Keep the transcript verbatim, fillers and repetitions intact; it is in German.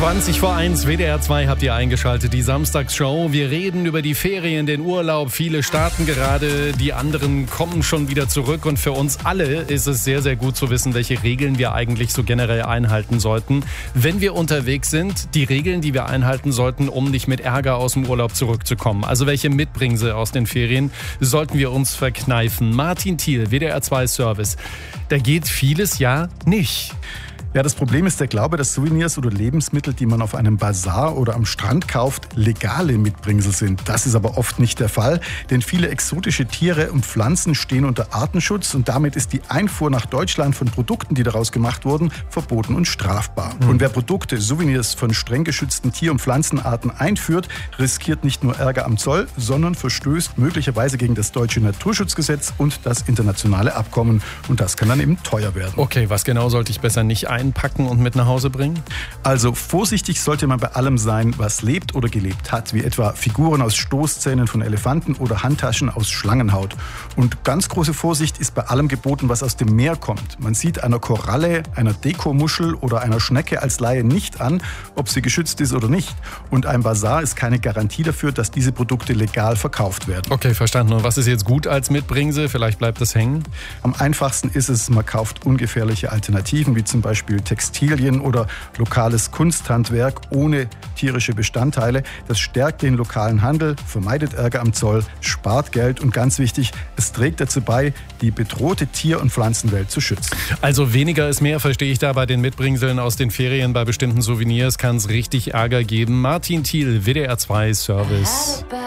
zwanzig vor eins, W D R zwei habt ihr eingeschaltet, die Samstagsshow. Wir reden über die Ferien, den Urlaub. Viele starten gerade, die anderen kommen schon wieder zurück. Und für uns alle ist es sehr, sehr gut zu wissen, welche Regeln wir eigentlich so generell einhalten sollten, wenn wir unterwegs sind. Die Regeln, die wir einhalten sollten, um nicht mit Ärger aus dem Urlaub zurückzukommen. Also welche Mitbringsel aus den Ferien sollten wir uns verkneifen? Martin Thiel, W D R zwei Service. Da geht vieles ja nicht. Ja, das Problem ist der Glaube, dass Souvenirs oder Lebensmittel, die man auf einem Bazar oder am Strand kauft, legale Mitbringsel sind. Das ist aber oft nicht der Fall, denn viele exotische Tiere und Pflanzen stehen unter Artenschutz und damit ist die Einfuhr nach Deutschland von Produkten, die daraus gemacht wurden, verboten und strafbar. Mhm. Und wer Produkte, Souvenirs von streng geschützten Tier- und Pflanzenarten einführt, riskiert nicht nur Ärger am Zoll, sondern verstößt möglicherweise gegen das deutsche Naturschutzgesetz und das internationale Abkommen. Und das kann dann eben teuer werden. Okay, was genau sollte ich besser nicht einführen? Packen und mit nach Hause bringen? Also vorsichtig sollte man bei allem sein, was lebt oder gelebt hat, wie etwa Figuren aus Stoßzähnen von Elefanten oder Handtaschen aus Schlangenhaut. Und ganz große Vorsicht ist bei allem geboten, was aus dem Meer kommt. Man sieht einer Koralle, einer Dekomuschel oder einer Schnecke als Laie nicht an, ob sie geschützt ist oder nicht. Und ein Bazar ist keine Garantie dafür, dass diese Produkte legal verkauft werden. Okay, verstanden. Und was ist jetzt gut als Mitbringsel? Vielleicht bleibt das hängen? Am einfachsten ist es, man kauft ungefährliche Alternativen, wie zum Beispiel Textilien oder lokales Kunsthandwerk ohne tierische Bestandteile. Das stärkt den lokalen Handel, vermeidet Ärger am Zoll, spart Geld und ganz wichtig, es trägt dazu bei, die bedrohte Tier- und Pflanzenwelt zu schützen. Also weniger ist mehr, verstehe ich da bei den Mitbringseln aus den Ferien. Bei bestimmten Souvenirs kann es richtig Ärger geben. Martin Thiel, W D R zwei Service.